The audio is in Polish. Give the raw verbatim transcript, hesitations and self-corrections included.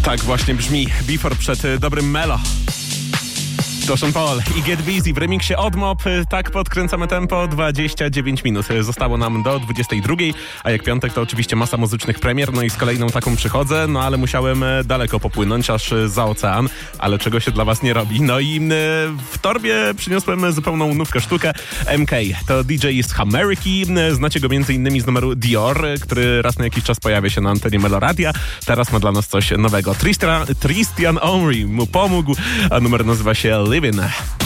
Tak właśnie brzmi Before przed y, dobrym Melo. To Sean Paul i Get Busy w remiksie od Mob. Tak podkręcamy tempo. dwadzieścia dziewięć minut. Zostało nam do dwudziestej drugiej, a jak piątek to oczywiście masa muzycznych premier. No i z kolejną taką przychodzę, no ale musiałem daleko popłynąć, aż za ocean, ale czego się dla was nie robi. No i w torbie przyniosłem zupełną nówkę sztukę. M K to D J z Hameryki. Znacie go między innymi z numeru Dior, który raz na jakiś czas pojawia się na antenie Meloradia. Teraz ma dla nas coś nowego. Tristan, Tristan Omri mu pomógł, a numer nazywa się Living.